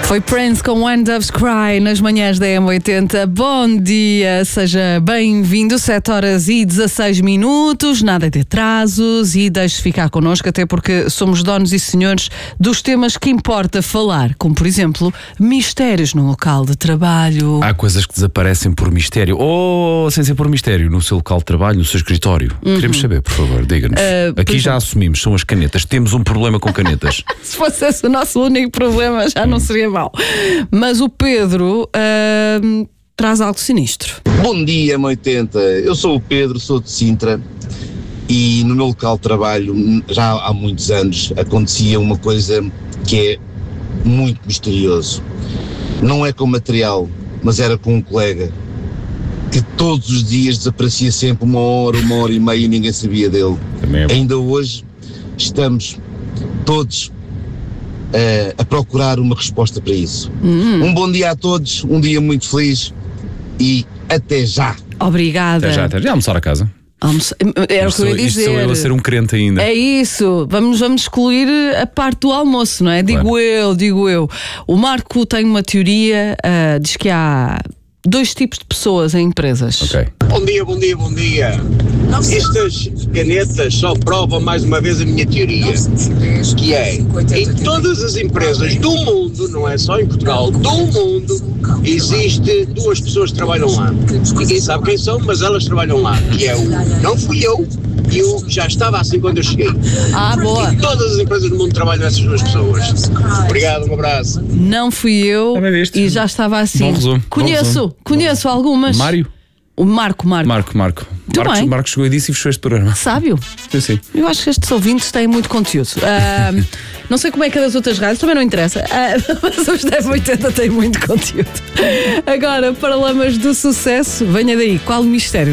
Foi Prince com When Doves Cry nas manhãs da M80. Bom dia, seja bem-vindo. 7h16, nada de atrasos e deixe ficar connosco, até porque somos donos e senhores dos temas que importa falar, como por exemplo, mistérios no local de trabalho. Há coisas que desaparecem por mistério ou sem ser por mistério, no seu local de trabalho, no seu escritório. Queremos saber, por favor, diga-nos. Aqui já assumimos, são as canetas. Temos um problema com canetas. Se fosse esse o nosso único problema, já não seria mau. Mas o Pedro traz algo sinistro. Bom dia, M80. Eu sou o Pedro, sou de Sintra e no meu local de trabalho, já há muitos anos, acontecia uma coisa que é muito misterioso. Não é com material, mas era com um colega que todos os dias desaparecia sempre uma hora e meia e ninguém sabia dele. Ainda hoje estamos todos a procurar uma resposta para isso. Um bom dia a todos, um dia muito feliz e até já. Obrigada. Até já. Já almoçar a casa? Era o que eu ia dizer. Sou eu a ser um crente ainda. É isso, vamos excluir a parte do almoço, não é? Digo eu. O Marco tem uma teoria, diz que há dois tipos de pessoas em empresas. Ok. Bom dia. Estas canetas só provam mais uma vez a minha teoria, que é, em todas as empresas do mundo, não é só em Portugal, do mundo, existe duas pessoas que trabalham lá. Ninguém sabe quem são, mas elas trabalham lá, que é o não fui eu e o já estava assim quando eu cheguei. Boa. Em todas as empresas do mundo trabalham essas duas pessoas. Obrigado, um abraço. Não fui eu e já estava assim. Bom resumo. Conheço algumas. Mário? O Marco. Marco chegou e disse e fechou este programa. Sábio? Sim. Eu acho que estes ouvintes têm muito conteúdo. Não sei como é que é das outras rádios, também não interessa. Mas os 1080 têm muito conteúdo. Agora, Paralamas do Sucesso, venha daí. Qual o mistério?